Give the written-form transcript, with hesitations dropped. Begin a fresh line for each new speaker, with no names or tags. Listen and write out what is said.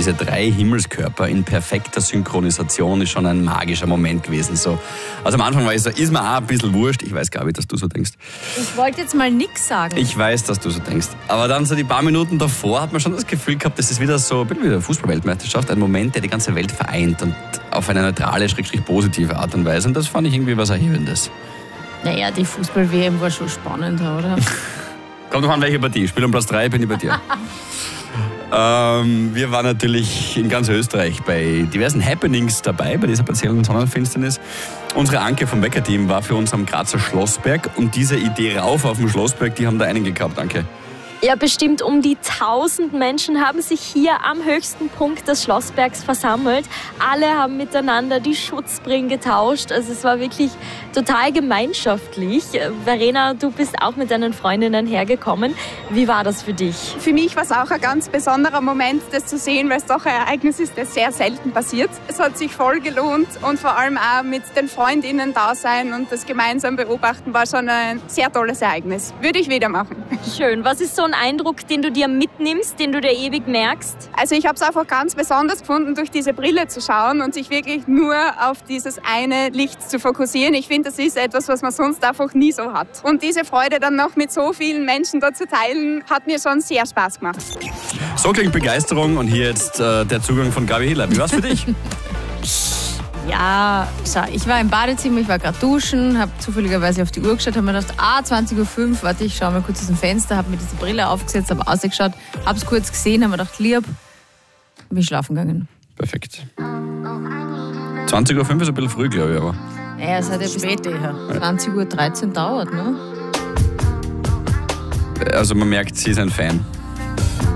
diese 3 Himmelskörper in perfekter Synchronisation ist schon ein magischer Moment gewesen. So. Also am Anfang war ich so, ist mir auch ein bisschen wurscht. Ich weiß, glaube ich, dass du so denkst.
Ich wollte jetzt mal nichts sagen.
Ich weiß, dass du so denkst. Aber dann so die paar Minuten davor hat man schon das Gefühl gehabt, das ist wieder so, wie eine Fußball-Weltmeisterschaft, ein Moment, der die ganze Welt vereint und auf eine neutrale, schrägstrich positive Art und Weise. Und das fand ich irgendwie was Erhebendes.
Naja, die Fußball-WM war schon spannend, oder?
Kommt noch an, welche Partie. Spiel um Platz 3, bin ich bei dir. Wir waren natürlich in ganz Österreich bei diversen Happenings dabei, bei dieser partiellen Sonnenfinsternis. Unsere Anke vom Wecker-Team war für uns am Grazer Schlossberg und diese Idee rauf auf dem Schlossberg, die haben da einige gehabt, Anke.
Ja, bestimmt um die 1000 Menschen haben sich hier am höchsten Punkt des Schlossbergs versammelt. Alle haben miteinander die Schutzbrillen getauscht. Also es war wirklich total gemeinschaftlich. Verena, du bist auch mit deinen Freundinnen hergekommen. Wie war das für dich?
Für mich war es auch ein ganz besonderer Moment, das zu sehen, weil es doch ein Ereignis ist, das sehr selten passiert. Es hat sich voll gelohnt und vor allem auch mit den Freundinnen da sein und das gemeinsam beobachten war schon ein sehr tolles Ereignis. Würde ich wieder machen.
Schön. Was ist so ein Eindruck, den du dir mitnimmst, den du dir ewig merkst?
Also ich habe es einfach ganz besonders gefunden, durch diese Brille zu schauen und sich wirklich nur auf dieses eine Licht zu fokussieren. Ich finde, das ist etwas, was man sonst einfach nie so hat. Und diese Freude dann noch mit so vielen Menschen da zu teilen, hat mir schon sehr Spaß gemacht.
So klingt Begeisterung und hier jetzt der Zugang von Gabi Hiller. Wie war's für dich?
Ja, schau, ich war im Badezimmer, ich war gerade duschen, habe zufälligerweise auf die Uhr geschaut, habe mir gedacht, 20:05 Uhr, warte, ich schaue mal kurz aus dem Fenster, habe mir diese Brille aufgesetzt, habe rausgeschaut, habe es kurz gesehen, habe mir gedacht, lieb, bin schlafen gegangen.
Perfekt. 20:05 Uhr ist ein bisschen früh, glaube ich, aber...
Ja, es hat ja spät eher. 20:13 Uhr dauert, ne?
Also man merkt, sie ist ein Fan.